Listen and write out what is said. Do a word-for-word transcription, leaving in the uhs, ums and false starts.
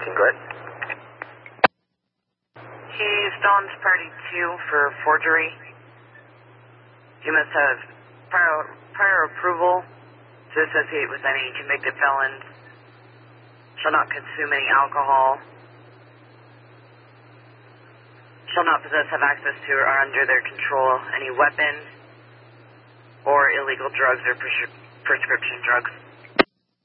Good. He's Dawn's party two for forgery. You must have prior, prior approval to associate with any convicted felons. Shall not consume any alcohol. Shall not possess, have access to, or are under their control any weapons or illegal drugs or pres prescription drugs.